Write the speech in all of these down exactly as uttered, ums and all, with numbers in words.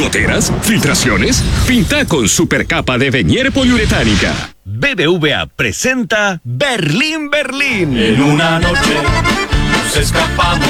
¿Goteras? ¿Filtraciones? Pinta con supercapa de Venier poliuretánica. B B V A presenta Berlín, Berlín. En una noche nos escapamos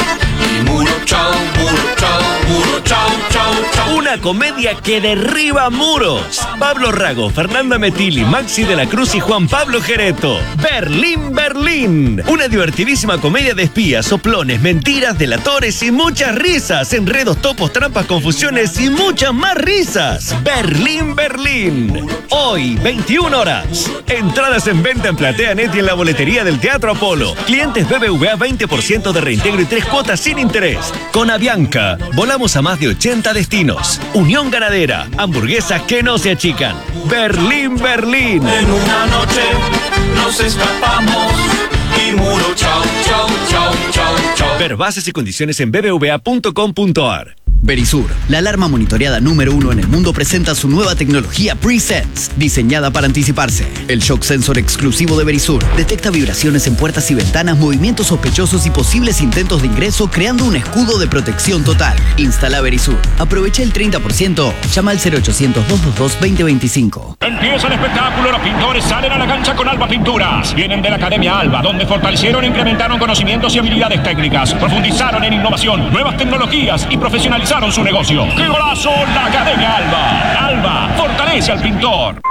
y muro chao, muro chao, muro chao, chao, chao. Una comedia que derriba muros. Pablo Rago, Fernanda Metilli, Maxi de la Cruz y Juan Pablo Jereto. Berlín, Berlín. Una divertidísima comedia de espías, soplones, mentiras, delatores y muchas risas. Enredos, topos, trampas, confusiones y muchas más risas. Berlín, Berlín. Hoy, veintiuna horas. Entradas en venta en PlateaNet y en la boletería del Teatro Apolo. Clientes B B V A veinte por ciento de reintegro y tres cuotas sin interés. Con Avianca, volamos a más de ochenta destinos. Unión Ganadera, hamburguesas que no se achican. Berlín, Berlín. En una noche nos escapamos y muro chao, chao, chao, chao, chao. Ver bases y condiciones en b b v a punto com punto a r. Verisur, la alarma monitoreada número uno en el mundo, presenta su nueva tecnología Pre-Sense, diseñada para anticiparse. El shock sensor exclusivo de Verisur detecta vibraciones en puertas y ventanas, movimientos sospechosos y posibles intentos de ingreso, creando un escudo de protección total. Instala Verisur. Aprovecha el treinta por ciento. Llama al cero ochocientos, doscientos veintidós, veinte veinticinco. Empieza el espectáculo. Los pintores salen a la cancha con Alba Pinturas. Vienen de la Academia Alba, donde fortalecieron e incrementaron conocimientos y habilidades técnicas. Profundizaron en innovación, nuevas tecnologías y profesionalizaron su negocio. ¡Qué golazo! La Academia Alba. Alba fortalece al pintor.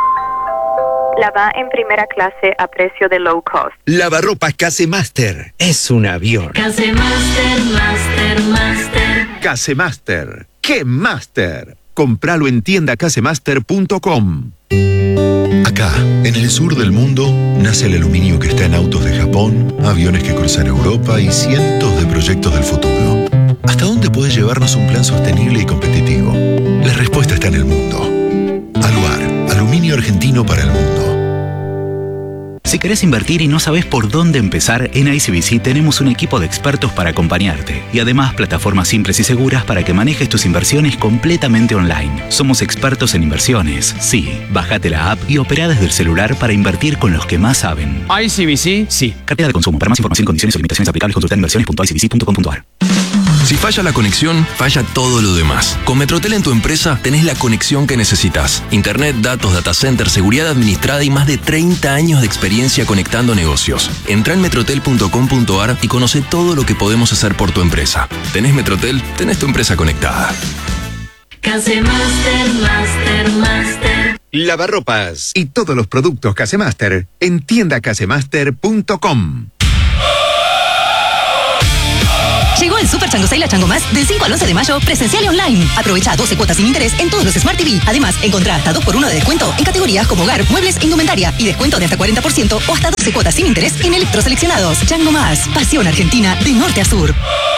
Lava en primera clase a precio de low cost. Lavarropas Casemaster. Es un avión. Casemaster, Master, Master. Casemaster. ¡Qué Master! Compralo en tienda casemaster punto com. Acá, en el sur del mundo, nace el aluminio que está en autos de Japón, aviones que cruzan Europa y cientos de proyectos del futuro. ¿Hasta dónde puede llevarnos un plan sostenible y competitivo? La respuesta está en el mundo. Aluar, aluminio argentino para el mundo. Si querés invertir y no sabés por dónde empezar, en I C B C tenemos un equipo de expertos para acompañarte. Y además, plataformas simples y seguras para que manejes tus inversiones completamente online. Somos expertos en inversiones. Sí, bájate la app y opera desde el celular para invertir con los que más saben. I C B C, sí. Cartera de consumo. Para más información, condiciones o limitaciones aplicables, consulta en inversiones punto i c b c punto com punto a r. Si falla la conexión, falla todo lo demás. Con Metrotel en tu empresa tenés la conexión que necesitas. Internet, datos, data center, seguridad administrada y más de treinta años de experiencia conectando negocios. Entrá en metrotel punto com punto a r y conoce todo lo que podemos hacer por tu empresa. ¿Tenés Metrotel? Tenés tu empresa conectada. Casemaster, Master, Master. Lavarropas y todos los productos Casemaster en tienda casemaster punto com. Llegó el Super Chango Sale a Chango Más del cinco al once de mayo, presencial y online. Aprovecha doce cuotas sin interés en todos los Smart T V. Además, encontrá hasta dos por uno de descuento en categorías como hogar, muebles e indumentaria. Y descuento de hasta cuarenta por ciento o hasta doce cuotas sin interés en electroseleccionados. Chango Más, pasión argentina de norte a sur.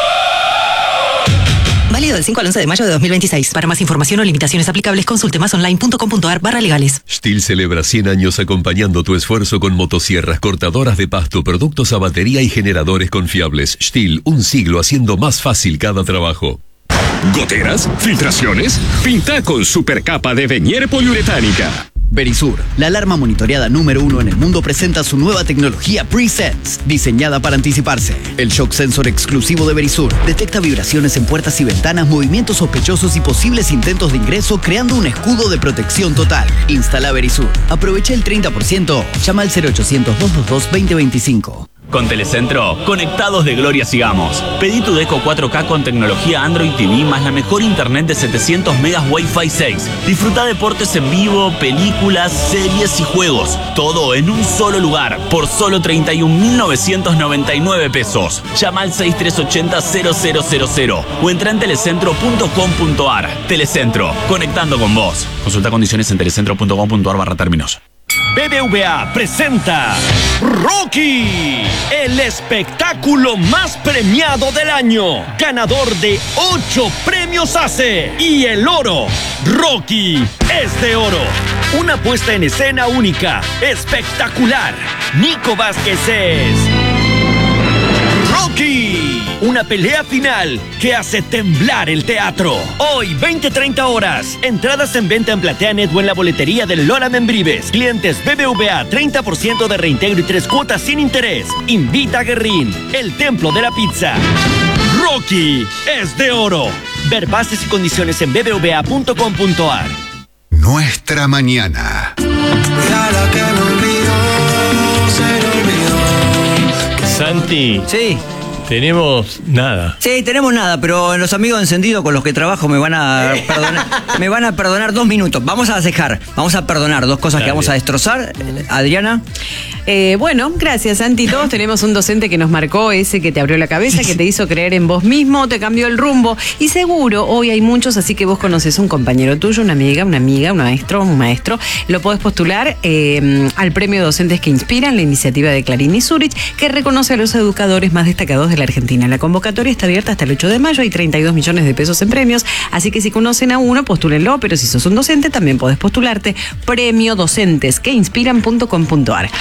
Válido del cinco al once de mayo de dos mil veintiséis. Para más información o limitaciones aplicables, consulte más online punto com punto a r barra legales. Stihl celebra cien años acompañando tu esfuerzo con motosierras, cortadoras de pasto, productos a batería y generadores confiables. Stihl, un siglo haciendo más fácil cada trabajo. ¿Goteras? ¿Filtraciones? Pinta con supercapa de Venier poliuretánica. Verisur, la alarma monitoreada número uno en el mundo, presenta su nueva tecnología Pre-Sense, diseñada para anticiparse. El shock sensor exclusivo de Verisur detecta vibraciones en puertas y ventanas, movimientos sospechosos y posibles intentos de ingreso, creando un escudo de protección total. Instala Verisur. Aprovecha el treinta por ciento. Llama al cero ochocientos, doscientos veintidós, veinte veinticinco. Con Telecentro, conectados de gloria sigamos. Pedí tu Deco cuatro K con tecnología Android T V más la mejor internet de setecientos megas Wi-Fi seis. Disfruta deportes en vivo, películas, series y juegos. Todo en un solo lugar, por solo treinta y un mil novecientos noventa y nueve pesos. Llama al seis tres ochenta, cero cero cero cero o entra en telecentro punto com punto a r. Telecentro, conectando con vos. Consulta condiciones en telecentro punto com punto a r barra términos. B B V A presenta Rocky, el espectáculo más premiado del año, ganador de ocho premios A C E y el oro. Rocky es de oro. Una puesta en escena única, espectacular. Nico Vázquez es Rocky. Una pelea final que hace temblar el teatro. Hoy, veinte treinta horas. Entradas en venta en PlateaNet o en la boletería del Lola Membrives. Clientes B B V A, treinta por ciento de reintegro y tres cuotas sin interés. Invita a Guerrín, el templo de la pizza. Rocky es de oro. Ver bases y condiciones en b b v a punto com punto a r. Nuestra mañana. Santi. Sí. Tenemos nada. Sí, tenemos nada, pero los amigos de Encendido con los que trabajo me van a perdonar, me van a perdonar dos minutos. Vamos a dejar, vamos a perdonar dos cosas Dale. que vamos a destrozar. Adriana. Eh, bueno, gracias, Santi. Todos tenemos un docente que nos marcó, ese que te abrió la cabeza, que te hizo creer en vos mismo, te cambió el rumbo. Y seguro, hoy hay muchos, así que vos conoces un compañero tuyo, una amiga, una amiga, un maestro, un maestro. Lo podés postular eh, al premio Docentes que Inspiran, la iniciativa de Clarín y Zurich, que reconoce a los educadores más destacados de la Argentina. La convocatoria está abierta hasta el ocho de mayo, hay treinta y dos millones de pesos en premios, así que si conocen a uno, postúlenlo, pero si sos un docente, también podés postularte. Premio Docentes que Inspiran punto com punto a r.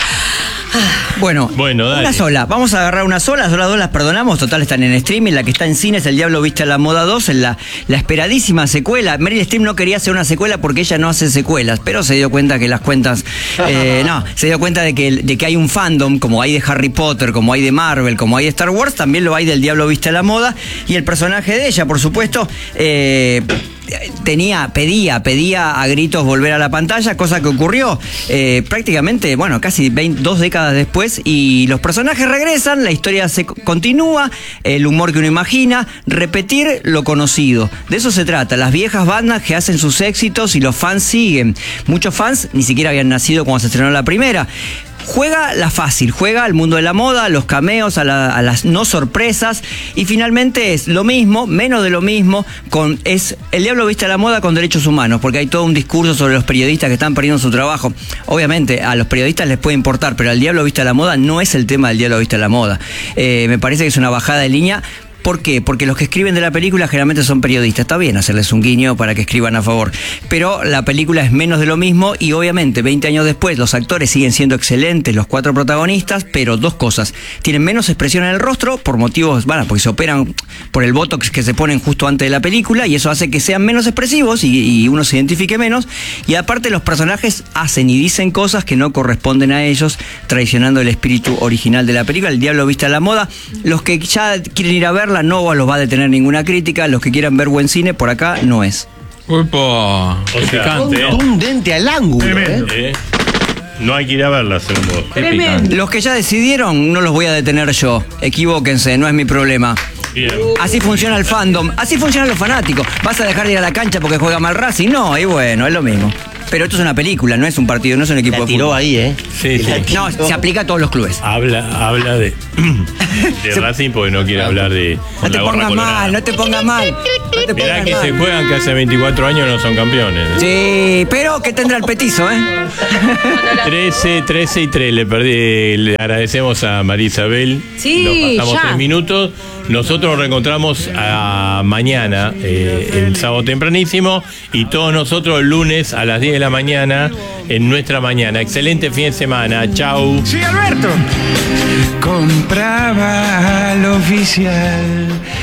Bueno, bueno dale. Una sola. Vamos a agarrar una sola, las otras dos las perdonamos. Total, están en streaming. La que está en cine es El Diablo Viste a la Moda dos, en la, la esperadísima secuela. Meryl Streep no quería hacer una secuela porque ella no hace secuelas, pero se dio cuenta que las cuentas... Eh, no, se dio cuenta de que, de que hay un fandom, como hay de Harry Potter, como hay de Marvel, como hay de Star Wars, también lo hay del Diablo Viste a la Moda. Y el personaje de ella, por supuesto... Eh, tenía, pedía, pedía a gritos volver a la pantalla, cosa que ocurrió eh, prácticamente, bueno, casi veinte, dos décadas después, y los personajes regresan, la historia se continúa, el humor que uno imagina, repetir lo conocido. De eso se trata, las viejas bandas que hacen sus éxitos y los fans siguen. Muchos fans ni siquiera habían nacido cuando se estrenó la primera. Juega la fácil, juega al mundo de la moda, los cameos, a, la, a las no sorpresas, y finalmente es lo mismo, menos de lo mismo, con es El Diablo Viste a la Moda con derechos humanos, porque hay todo un discurso sobre los periodistas que están perdiendo su trabajo. Obviamente a los periodistas les puede importar, pero al Diablo Viste a la Moda no es el tema del Diablo Viste a la Moda. Eh, me parece que es una bajada de línea. ¿Por qué? Porque los que escriben de la película generalmente son periodistas. Está bien hacerles un guiño para que escriban a favor, pero la película es menos de lo mismo, y obviamente veinte años después los actores siguen siendo excelentes, los cuatro protagonistas, pero dos cosas: tienen menos expresión en el rostro por motivos, bueno, porque se operan por el botox que se ponen justo antes de la película, y eso hace que sean menos expresivos y, y uno se identifique menos, y aparte los personajes hacen y dicen cosas que no corresponden a ellos, traicionando el espíritu original de la película. El Diablo Viste a la Moda, los que ya quieren ir a ver no los va a detener ninguna crítica. Los que quieran ver buen cine, por acá no es. Upa, o sea, contundente al ángulo, ¿eh? ¿eh? No hay que ir a verla, según vos. Los que ya decidieron, no los voy a detener yo. Equivóquense, no es mi problema. Bien. Así funciona el fandom, así funcionan los fanáticos. ¿Vas a dejar de ir a la cancha porque juega mal Racing? No, y bueno, es lo mismo. Pero esto es una película, no es un partido, no es un equipo la de tiró fútbol. ahí, ¿eh? Sí, sí. No, se aplica a todos los clubes. Habla, habla de, de Racing porque no quiere hablar de... No te pongas mal, no te pongas mal. No te Mirá pongas que mal. se juegan que hace veinticuatro años no son campeones. Sí, pero que tendrá el petizo, ¿eh? trece, trece y tres, le perdí. Le agradecemos a María Isabel. Sí, nos pasamos ya. tres minutos. Nosotros nos reencontramos a mañana, eh, el sábado tempranísimo, y todos nosotros el lunes a las diez de la mañana en Nuestra Mañana. Excelente fin de semana. Chau. Sí, Alberto. Compraba al oficial